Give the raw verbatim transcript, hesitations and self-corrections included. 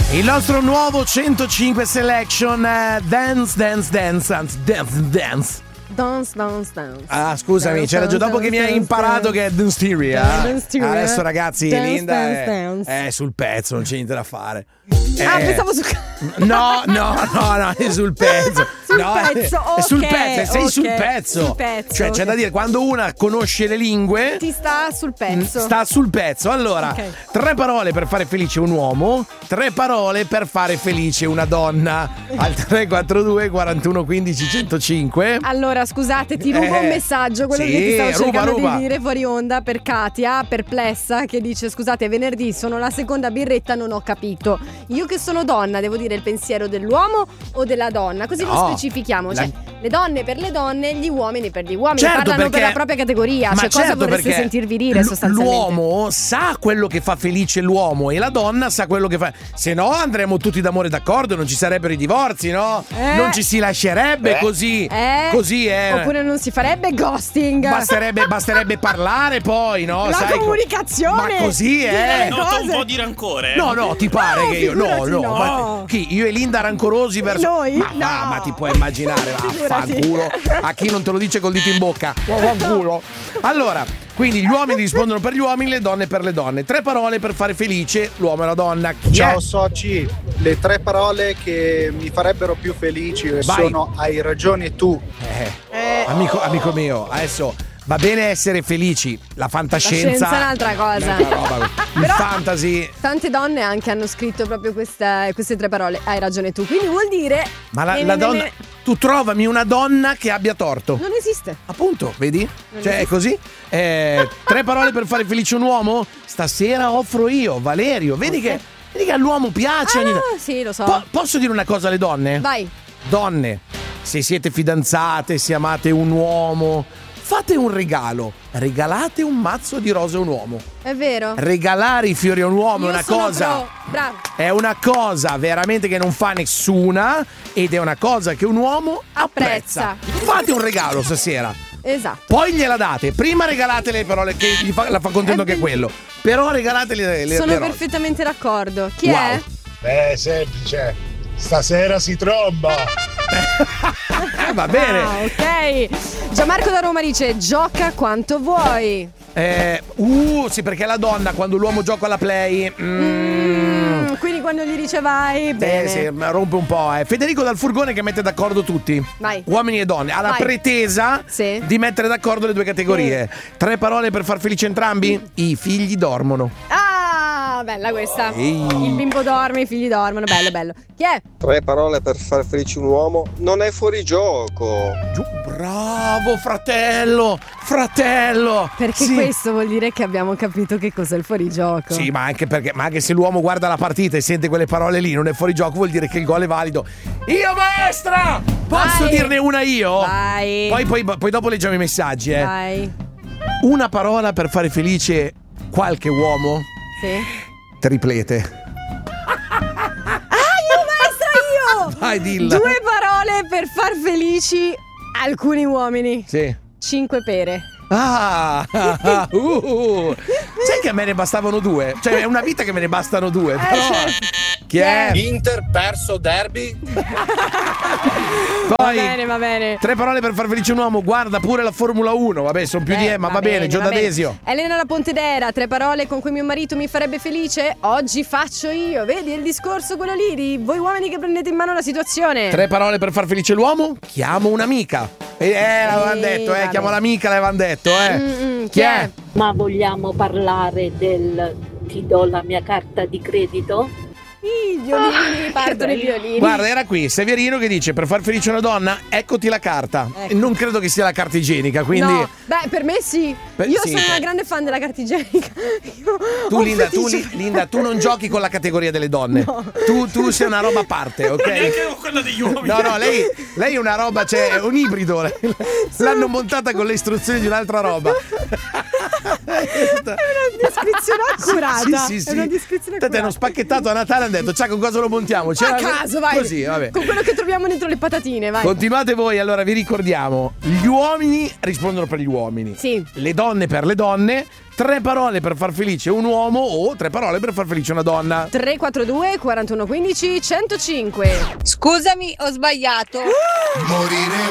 Il nostro nuovo centocinque Selection uh, Dance, Dance, Dance, Dance, Dance, Dance. Dance, dance, dance. Ah, scusami, dance, c'era già dopo dance, che mi hai dance, imparato dance. che è Danceteria. Danceteria. Adesso ragazzi, Dance, Linda dance, è, dance. è sul pezzo, non c'è niente da fare. Ah, Eh, pensavo su. No, no, no, no, è sul pezzo. Sul No, è- pezzo, è, sul ok, pezzo, sei ok, sul pezzo. sul pezzo, Cioè, c'è ok. da dire, quando una conosce le lingue, Ti sta sul pezzo. sta sul pezzo. Allora, Ok. tre parole per fare felice un uomo, tre parole per fare felice una donna. Al tre quattro due quarantuno quindici centocinque. Allora, scusate, ti rubo Eh, un messaggio, quello sì, che ti stavo ruba, cercando ruba. di dire fuori onda per Katia, perplessa, che dice: scusate, è venerdì, sono la seconda birretta, non ho capito. Io che sono donna, devo dire il pensiero dell'uomo o della donna? Così No, lo specifichiamo. Cioè, la- le donne per le donne, gli uomini per gli uomini. Certo, Parlano perché- per la propria categoria. Ma Cioè, cosa certo, vorreste perché sentirvi dire l- sostanzialmente? L'uomo sa quello che fa felice l'uomo e la donna sa quello che fa. Se no andremmo tutti d'amore d'accordo, non ci sarebbero i divorzi, no? Eh. Non ci si lascerebbe Eh. così. Eh? Così è. Oppure non si farebbe ghosting. Basterebbe, basterebbe parlare poi, no? La Sai, comunicazione. Ma così Dire è. le Noto un cose. po' di rancore. eh. No, no, ti pare No, che io. No, figurati, no. no. Ma, chi? Io e Linda rancorosi verso. Noi? Ma, va, No. ma ti puoi immaginare, Figurati. vaffanculo. A chi non te lo dice col dito in bocca. Vaffanculo. Allora, quindi gli uomini rispondono per gli uomini, le donne per le donne. Tre parole per fare felice l'uomo e la donna. Chi Ciao è? soci, le tre parole che mi farebbero più felici sono hai ragione tu. Eh, Eh. amico, amico mio, adesso va bene essere felici. La fantascienza. La scienza è un'altra cosa. Un'altra roba. Il Però- fantasy. Tante donne anche hanno scritto proprio questa- queste tre parole. Hai ragione tu. Quindi vuol dire. Ma la, ne- la ne- donna. ne- Tu trovami una donna che abbia torto. Non esiste. Appunto, vedi? Non Cioè, è esiste. così? Eh, tre parole per fare felice un uomo? Stasera offro io, Valerio. Vedi, Ok. che, vedi che all'uomo piace. ogni- Ah, sì, lo so. Po- posso dire una cosa alle donne? Vai. Donne, se siete fidanzate, se amate un uomo, fate un regalo. Regalate un mazzo di rose a un uomo. È vero. Regalare i fiori a un uomo Io è una sono cosa. pro. Bravo. È una cosa veramente che non fa nessuna ed è una cosa che un uomo apprezza. Apprezza. Fate un regalo stasera. Esatto. Poi gliela date. Prima regalate le parole che gli fa, la fa contento È che è bellissimo. quello. Però regalate le, le, Sono le rose. perfettamente d'accordo. Chi Wow. è? Beh, semplice. Stasera si tromba. Eh, va bene. Ah, ok. Gianmarco da Roma dice: gioca quanto vuoi. Eh, uh, sì, perché la donna quando l'uomo gioca alla play. mm, Mm, quindi quando gli dice vai, bene. eh, sì, rompe un po'. Eh. Federico dal furgone che mette d'accordo tutti. Vai. Uomini e donne. Ha la Vai. pretesa Sì. di mettere d'accordo le due categorie. Tre parole per far felice entrambi? I figli dormono. Ah, bella questa. Ehi. Il bimbo dorme, i figli dormono. Bello, bello. Chi è? Tre parole per far felice un uomo non è fuori gioco. Giù, bravo fratello, fratello. Perché Sì. questo vuol dire che abbiamo capito che cos'è il fuorigioco. Sì, ma anche perché ma anche se l'uomo guarda la partita e sente quelle parole lì, non è fuori gioco, vuol dire che il gol è valido. Io maestra! Posso Vai. dirne una io? Vai. Poi, poi, poi dopo leggiamo i messaggi, eh. Vai. Una parola per fare felice qualche uomo? Sì. Triplete. Ah, io maestra io! Vai, dilla. Due parole per far felici alcuni uomini. Sì. Cinque pere. Ah, uh, sai che a me ne bastavano due? Cioè è una vita che me ne bastano due. Eh, Però certo. chi è? Inter perso derby. Va Poi bene, va bene. tre parole per far felice un uomo. Guarda pure la Formula uno. Vabbè, sono più Eh, di E, ma va, bene. va Giordadesio. Elena da Pontedera, tre parole con cui mio marito mi farebbe felice. Oggi faccio io. Vedi il discorso quello lì di voi uomini che prendete in mano la situazione. Tre parole per far felice l'uomo? Chiamo un'amica. Eh, eh l'avevano detto, eh. vabbè. Chiamo l'amica, l'avevano detto, eh. Mm, mm, Chi è? Ma vogliamo parlare del ti do la mia carta di credito? I violini, partono i violini. Guarda, era qui Severino che dice: per far felice una donna, eccoti la carta. Ecco. Non credo che sia la carta igienica, quindi. No, beh, per me sì. Beh, Io sì, sono beh. una grande fan della carta igienica. Io Tu ho Linda, tu, fetici- Linda, tu non giochi con la categoria delle donne. No. Tu, tu sei una roba a parte, ok? Neanche con quella degli uomini. No, no, lei, lei è una roba, cioè è un ibrido. L'hanno montata con le istruzioni di un'altra roba. È una descrizione accurata. Sì, sì, sì. È una descrizione Te accurata. hanno spacchettato a Natale e hanno detto, ciao, con cosa lo montiamo? C'era A caso, vai. Così, vabbè. Con quello che troviamo dentro le patatine, vai. Continuate voi, allora vi ricordiamo, gli uomini rispondono per gli uomini. Sì. Le donne per le donne. Tre parole per far felice un uomo o tre parole per far felice una donna. tre quattro due quarantuno quindici centocinque. Scusami, ho sbagliato. Morire